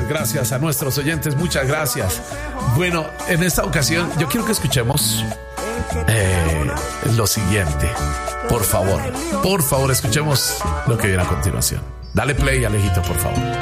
gracias a nuestros oyentes, muchas gracias. Bueno, en esta ocasión yo quiero que escuchemos lo siguiente. Por favor, escuchemos lo que viene a continuación. Dale play, Alejito, por favor.